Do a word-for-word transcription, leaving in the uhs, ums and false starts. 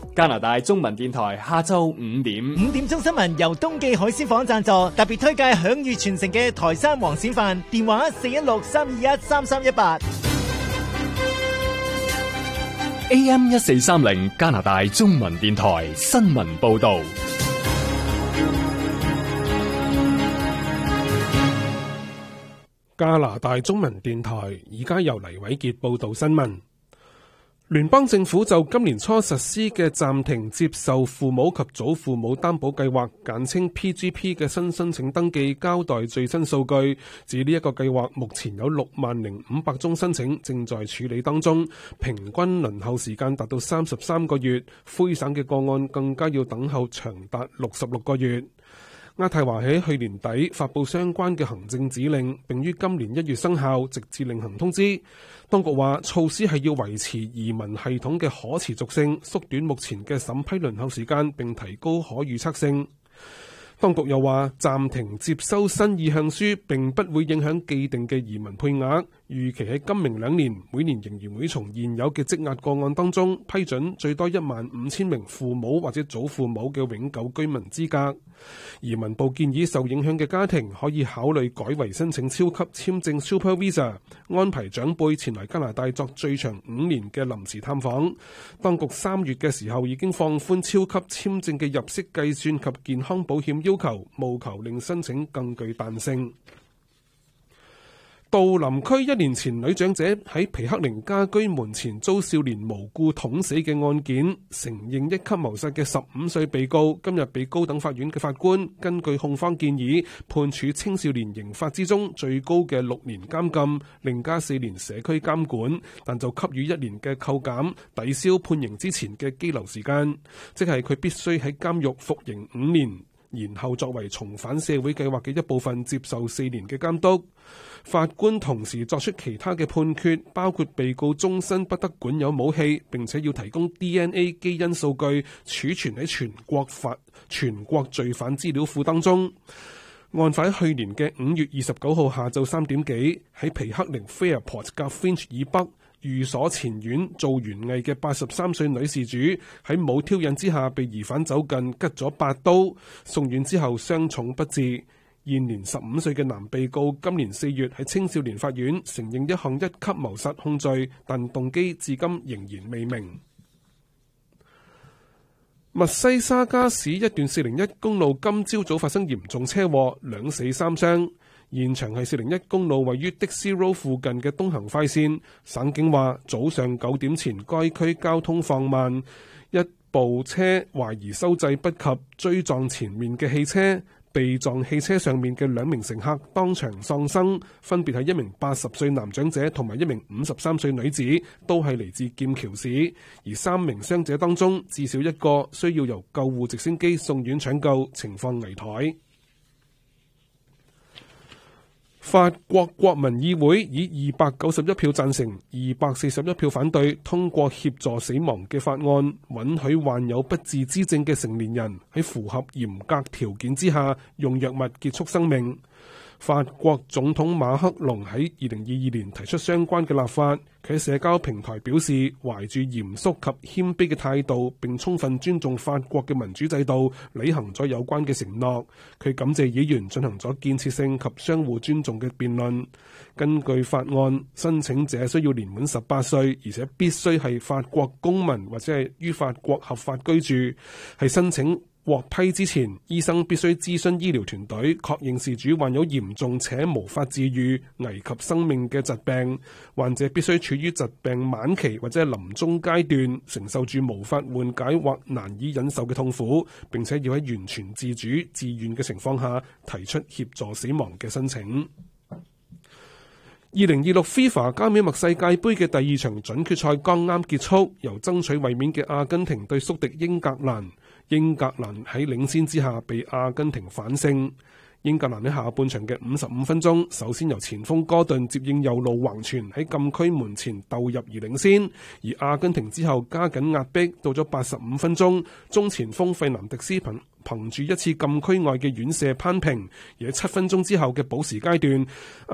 加拿大中文電台下晝五點， 五點鐘新聞由東記海鮮舫贊助，特別推介享譽傳承嘅台山黃鱔飯，電話四一六三二一三三一八。 A M 一四三零加拿大中文電台新聞報道。 加拿大中文電台而家由黎偉傑報道新聞。聯邦政府就今年初實施嘅暫停接受父母及祖父母擔保計劃簡稱 P G P 嘅新申請登記交代最新數據，指呢一個計劃目前有六萬零五百宗申請正在處理當中，平均輪候時間達到三十三個月，灰省嘅個案更加要等候長達六十六個月。渥太華喺去年底發布相關嘅行政指令，並於今年一月生效，直至另行通知。當局話措施係要維持移民系統嘅可持續性，縮短目前嘅審批輪候時間，並提高可預測性。當局又話暫停接收新意向書並不會影響既定嘅移民配額，預期喺今明兩年每年仍然會從現有嘅積壓個案當中批准最多一萬五千名父母或者祖父母嘅永久居民資格。移民部建議受影響嘅家庭可以考慮改為申請超級簽證 Super Visa， 安排長輩前來加拿大作最長五年嘅臨時探訪。當局三月嘅時候已經放寬超級簽證嘅入息計算及健康保險要求，務求令申請更具彈性。杜林區一年前女長者喺皮克寧家居門前遭少年無故捅死嘅案件，承認一級謀殺嘅十五歲被告今日被高等法院嘅法官根據控方建議判處青少年刑法之中最高嘅六年監禁，另加四年社區監管，但就給予一年嘅扣減，抵消判刑之前嘅羈留時間，即係佢必須喺監獄服刑五年，然後作為重返社會計劃嘅一部分接受四年嘅監督。法官同時作出其他嘅判決，包括被告終身不得管有武器，並且要提供 D N A 基因數據儲存喺全國法全國罪犯資料庫當中。案發喺去年嘅五月二十九號下晝三點幾，喺皮克寧 Fairport 及 Finch 以北寓所前院做園藝嘅八十三歲女事主喺冇挑釁之下被疑犯走近，拮咗八刀，送院之後傷重不治。現年十五歲嘅男被告今年四月喺青少年法院承認一項一級謀殺控罪，但動機至今仍然未明。密西沙加市一段四零一公路今朝早發生嚴重車禍，兩死三傷。現場係四零一公路位於迪斯羅附近嘅東行快線。省警話早上九點前該區交通放慢，一部車懷疑收掣不及追撞前面嘅汽車，被撞汽車上面嘅兩名乘客當場喪生，分別係一名八十歲男長者同埋一名五十三歲女子，都係嚟自劍橋市。而三名傷者當中，至少一個需要由救護直升機送院搶救，情況危殆。法國國民議會以二百九十一票贊成、二百四十一票反對通過協助死亡嘅法案，允許患有不治之症嘅成年人喺符合嚴格條件之下用藥物結束生命。法國總統馬克龍喺二零二二年提出相關嘅立法，佢喺社交平台表示，懷住嚴肅及謙卑嘅態度，並充分尊重法國嘅民主制度，履行咗有關嘅承諾。佢感謝議員進行咗建設性及相互尊重嘅辯論。根據法案，申請者需要年滿十八歲，而且必須係法國公民或者係於法國合法居住。係申請獲批之前，醫生必須諮詢醫療團隊，確認事主患有嚴重且無法治癒、危及生命嘅疾病。患者必須處於疾病晚期或者臨終階段，承受住無法緩解或難以忍受嘅痛苦，並且要喺完全自主、自願嘅情況下提出協助死亡嘅申請。二零二六 FIFA 加冕墨世界盃嘅第二場準決賽剛啱結束，由爭取衛冕嘅阿根廷對宿敵英格蘭。英格蘭喺領先之下被阿根廷反勝。英格蘭喺下半場嘅五十五分鐘，首先由前鋒哥頓接應右路橫傳喺禁區門前竇入而領先，而阿根廷之後加緊壓迫，到咗八十五分鐘，中前鋒費南迪斯憑憑住一次禁區外嘅遠射攀平，而喺七分鐘之後嘅補時階段，